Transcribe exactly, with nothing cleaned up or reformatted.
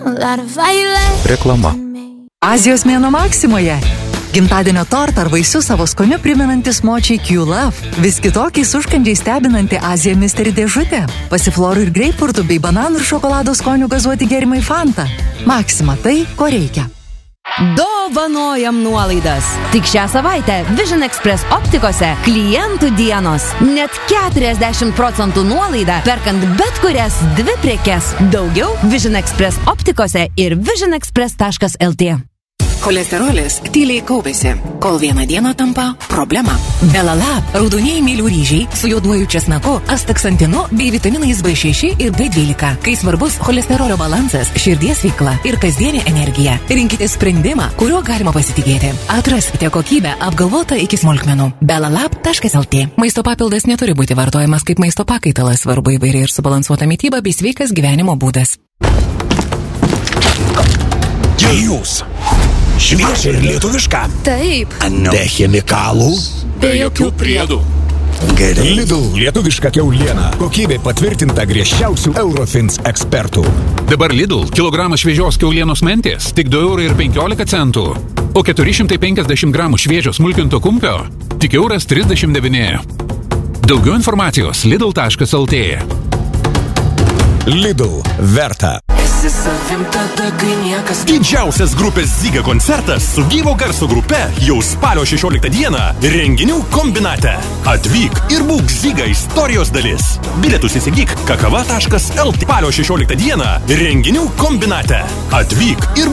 Reklama. Azijos mėnuo Maksimoje. Gimtadienio tortą ar vaisius savo skoniu primenantis močiai Q-Love. Vis kitokiais užkandžiais stebinanti Azija Mystery dėžutė. Pasiflorų ir greipfurtų bei bananų ir šokolado skonių gazuoti gėrimai Fanta. Maxima tai, ko reikia. Dovanojam nuolaidas. Tik šią savaitę Vision Express optikose klientų dienos. Net keturiasdešimt procentų nuolaida perkant bet kurias dvi prekes. Daugiau Vision Express optikose ir vision express taškas el tė. Cholesterolis tyliai kaupėsi, kol vieną dieną tampa problema. Belalab, raudonieji mėlių ryžiai su juoduoju česnaku, astaksantinu bei vitaminais B šeši ir B dvylika. Kai svarbus cholesterolio balansas, širdies veikla ir kasdienė energija, rinkite sprendimą, kuriuo galima pasitikėti. Atraskite kokybę apgalvotą iki smulkmenų. belalab taškas el tė. Maisto papildas neturi būti vartojamas kaip maisto pakaitalas, svarbu įvairi ir subalansuota mityba bei sveikas gyvenimo būdas. Jūs. Šviežia ir lietuviška. Taip. Be chemikalų. Be jokių priedų. Gerai. Lidl lietuviška kiauliena. Kokybė patvirtinta griežčiausių Eurofins ekspertų. Dabar Lidl kilogramas šviežios kiaulienos mentės tik du eurai ir penkiolika centų. O keturi šimtai penkiasdešimt gramų šviežio smulkinto kumpio tik euras trisdešimt devyni. Daugiau informacijos lidl taškas el tė. Lidl verta. Didžiausias grupės Zyga koncertas su gyvo garso grupe jau spalio šešioliktą dieną renginių kombinate. Atvyk ir būk Zyga istorijos dalis. Bilietus įsigyk kakava taškas el tė. Spalio šešioliktą dieną renginių kombinate. Atvyk ir